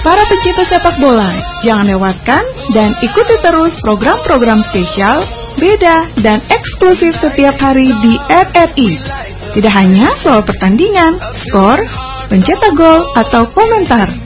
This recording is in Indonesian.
Para pecinta sepak bola, jangan lewatkan dan ikuti terus program-program spesial, beda, dan eksklusif setiap hari di RRI. Tidak hanya soal pertandingan, skor, pencetak gol, atau komentar,